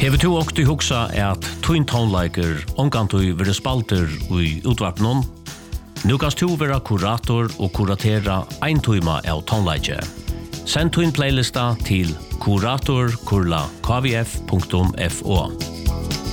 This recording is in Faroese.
Hever to og du hugsa at twin toneliker ongantu vere spalter i utvarpnon. Nu kan du være kurator og kuratera ein tøyma av tonleike. Send twin playlista til kurator@kvf.fo.